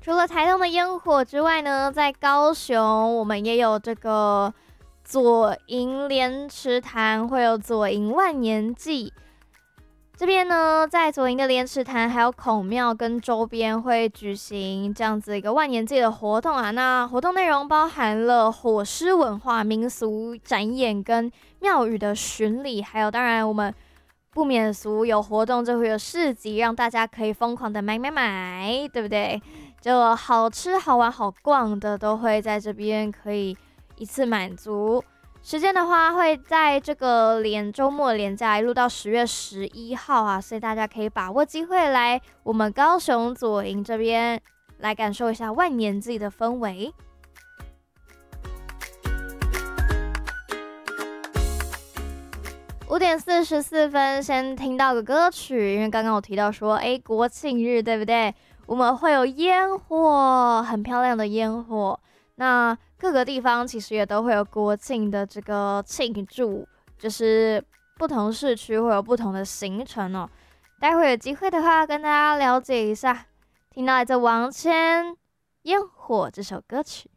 除了台东的烟火之外呢，在高雄我们也有这个左营莲池潭，会有左营万年祭。这边呢，在左营的莲池潭还有孔庙跟周边会举行这样子一个万年祭的活动啊。那活动内容包含了火狮文化、民俗展演跟庙宇的巡礼，还有当然我们不免俗有活动就会有市集，让大家可以疯狂的买买买，对不对？就好吃好玩好逛的都会在这边可以一次满足。时间的话，会在这个周末连假一路到10月11号啊，所以大家可以把握机会来我们高雄左营这边来感受一下万年祭的氛围。5点44分，先听到个歌曲，因为刚刚我提到说，国庆日对不对？我们会有烟火，很漂亮的烟火。那各个地方其实也都会有国庆的这个庆祝，就是不同市区会有不同的行程哦。待会有机会的话，跟大家了解一下。听到来自王千《烟火》这首歌曲。